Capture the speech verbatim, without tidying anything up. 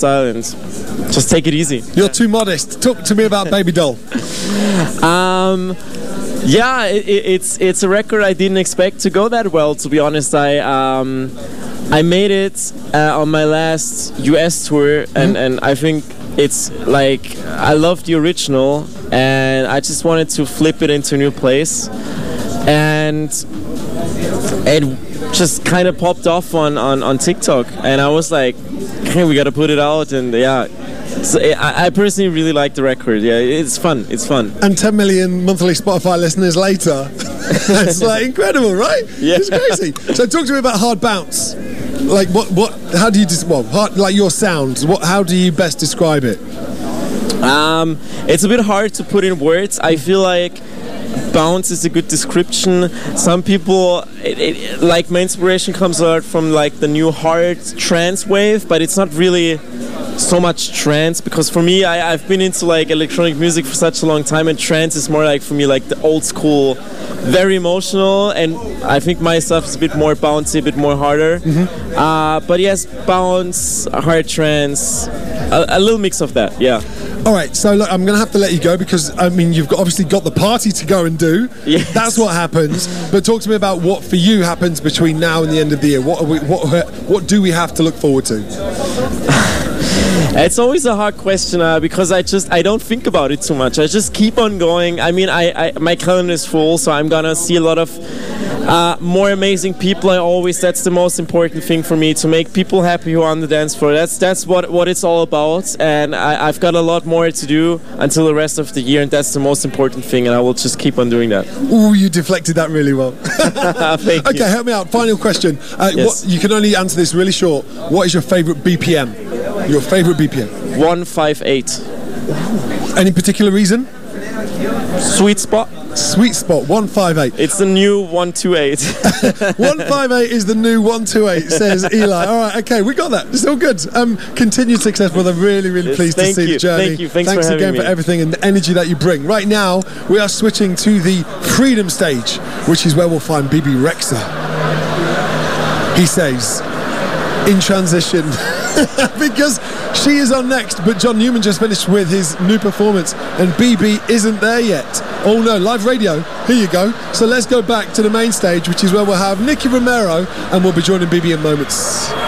lifestyle and just take it easy. You're too modest. Talk to me about Baby Doll. Um, yeah, it, it's it's a record I didn't expect to go that well. To be honest, I um, I made it uh, on my last U S tour, and, mm-hmm. and I think it's like I love the original, and I just wanted to flip it into a new place, and it just kind of popped off on, on, on TikTok, and I was like, hey, we gotta put it out, and yeah. So I, I personally really like the record. Yeah, it's fun. It's fun. And ten million monthly Spotify listeners later, it's like incredible, right? Yeah, it's crazy. So talk to me about Hard Bounce. Like what? What? How do you just well, hard, like your sound? What? How do you best describe it? Um, it's a bit hard to put in words. I feel like bounce is a good description. Some people, it, it, like my inspiration comes out from like the new hard trance wave, but it's not really so much trance, because for me I, I've been into like electronic music for such a long time, and trance is more like for me like the old school, very emotional, and I think my stuff is a bit more bouncy, a bit more harder. Mm-hmm. uh, but yes, bounce, hard trance, a, a little mix of that, yeah. Alright, so look, I'm going to have to let you go because, I mean, you've got, obviously got the party to go and do. Yes. That's what happens. But talk to me about what for you happens between now and the end of the year. What are we, what, what do we have to look forward to? It's always a hard question uh, because I just I don't think about it too much. I just keep on going. I mean, I, I my calendar is full, so I'm gonna see a lot of uh, more amazing people. I always that's the most important thing for me, to make people happy who are on the dance floor. That's that's what what it's all about. And I, I've got a lot more to do until the rest of the year, and that's the most important thing. And I will just keep on doing that. Ooh, you deflected that really well. Thank okay, you. Help me out. Final question. Uh, Yes. what, you can only answer this really short. What is your favorite B P M? Your favorite B P M? one fifty-eight. Any particular reason? Sweet spot. Sweet spot, one fifty-eight. It's the new one twenty-eight. one fifty-eight is the new one twenty-eight, says Eli. All right, okay, we got that. It's all good. Um, continued success, brother. Really, really Yes, pleased to thank see you. the journey. Thank you. Thanks, Thanks for again having for me. everything and the energy that you bring. Right now, we are switching to the Freedom stage, which is where we'll find Bebe Rexha. He says, in transition, because she is on next, but John Newman just finished with his new performance and B B isn't there yet. Oh no, live radio, here you go. So let's go back to the main stage, which is where we'll have Nicky Romero, and we'll be joining B B in moments.